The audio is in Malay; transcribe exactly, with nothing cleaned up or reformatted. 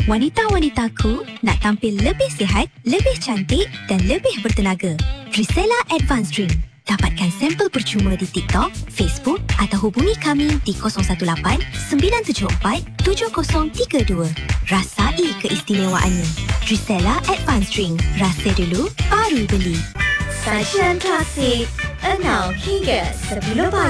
Wanita-wanitaku nak tampil lebih sihat, lebih cantik dan lebih bertenaga. Drisela Advanced Drink. Dapatkan sampel percuma di TikTok, Facebook atau hubungi kami di kosong satu lapan sembilan tujuh empat tujuh kosong tiga dua. Rasai keistimewaannya. Drisela Advanced Drink. Rasa dulu, baru beli. Sajian klasik enam hingga sepuluh pagi.